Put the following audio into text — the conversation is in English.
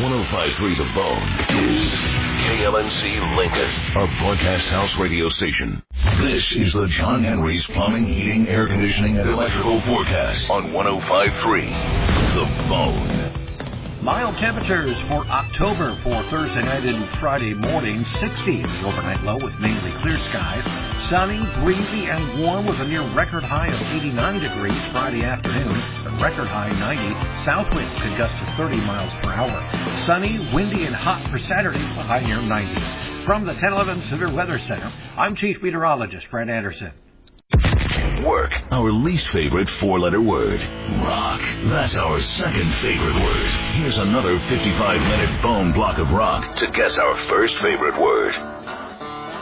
105.3 The Bone is KLNC Lincoln, our broadcast house radio station. This is the John Henry's Plumbing, Heating, Air Conditioning, and Electrical Forecast on 105.3 The Bone. Mild temperatures for October for Thursday night and Friday morning. 60 the overnight low with mainly clear skies. Sunny, breezy, and warm with a near record high of 89 degrees Friday afternoon. A record high 90. South winds could gust to 30 miles per hour. Sunny, windy, and hot for Saturday with a high near 90. From the 1011 Severe Weather Center, I'm Chief Meteorologist Fred Anderson. Work, our least favorite four-letter word. Rock, that's our second favorite word. Here's another 55-minute bone block of rock to guess our first favorite word.